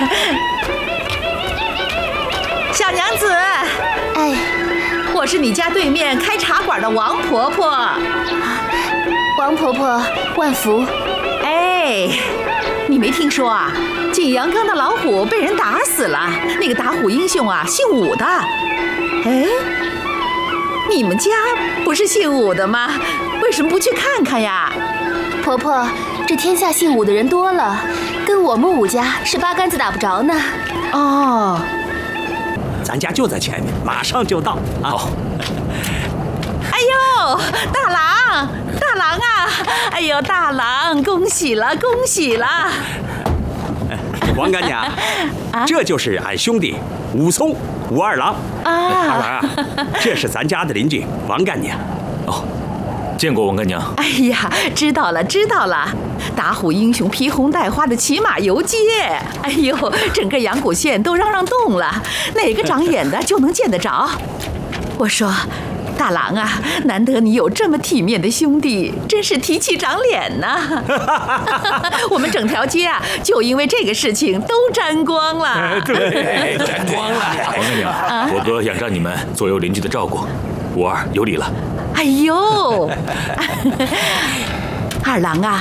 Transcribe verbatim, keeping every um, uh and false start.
小娘子， 哎， 我是你家对面开茶馆的王婆婆。 王婆婆万福。 哎，你没听说啊？景阳冈的老虎被人打死了，那个打虎英雄啊，姓武的。哎，你们家不是姓武的吗？为什么不去看看呀？ 婆婆，这天下姓武的人多了，跟我们武家是八竿子打不着呢。 哦， 咱家就在前面，马上就到。好。 哎呦，大郎，大郎啊！哎呦，大郎，恭喜了，恭喜了！ 王干娘，啊、这就是俺兄弟武松，武二郎。 啊， 二郎啊，这是咱家的邻居王干娘。 哦，见过王干娘。 哎呀，知道了，知道了。打虎英雄披红戴花的骑马游街，哎呦，整个阳谷县都嚷嚷动了，哪个长眼的就能见得着。我说，大郎啊，难得你有这么体面的兄弟，真是提气长脸呐！我们整条街啊，就因为这个事情都沾光了。 对，沾光了。 王干娘，啊、我哥仰仗你们左右邻居的照顾，武二有礼了。 哎呦，二郎啊！